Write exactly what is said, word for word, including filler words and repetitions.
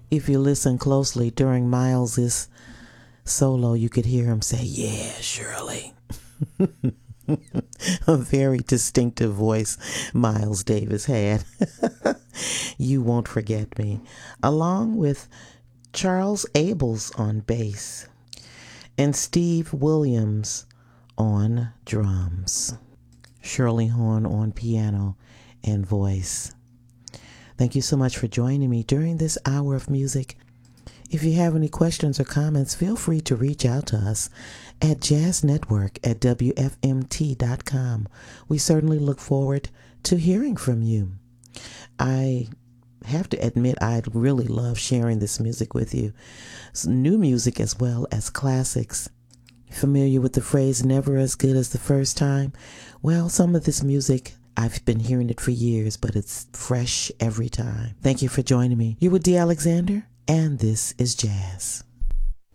If you listen closely during Miles's solo, you could hear him say, "Yeah, Shirley." A very distinctive voice Miles Davis had. You Won't Forget Me, along with Charles Abels on bass and Steve Williams on drums. Shirley Horn on piano and voice. Thank you so much for joining me during this hour of music. If you have any questions or comments, feel free to reach out to us at jazz network at w f m t dot com. We certainly look forward to hearing from you. I have to admit, I really love sharing this music with you. It's new music as well as classics. Familiar with the phrase, never as good as the first time? Well, some of this music, I've been hearing it for years, but it's fresh every time. Thank you for joining me. You're with D. Alexander, and this is Jazz.